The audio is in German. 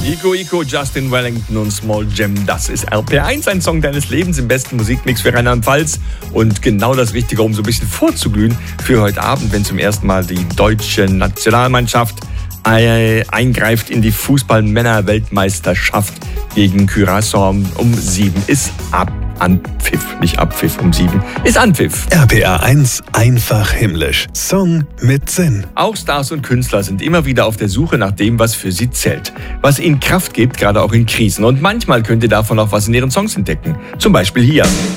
Iko, Justin Wellington und Small Jam, das ist RPR1, ein Song deines Lebens im besten Musikmix für Rheinland-Pfalz. Und genau das Richtige, um so ein bisschen vorzuglühen für heute Abend, wenn zum ersten Mal die deutsche Nationalmannschaft eingreift in die Fußball-Männer-Weltmeisterschaft gegen Curaçao. Um 7 ist Anpfiff, nicht Abpfiff, um 7 ist Anpfiff. RPR1 einfach himmlisch. Song mit Sinn. Auch Stars und Künstler sind immer wieder auf der Suche nach dem, was für sie zählt. Was ihnen Kraft gibt, gerade auch in Krisen. Und manchmal könnt ihr davon auch was in ihren Songs entdecken. Zum Beispiel hier.